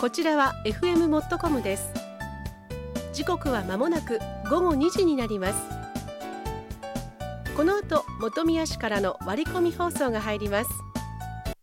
こちらは FM もっとコムです。時刻は間もなく午後2時になります。この後、本宮市からの割り込み放送が入ります。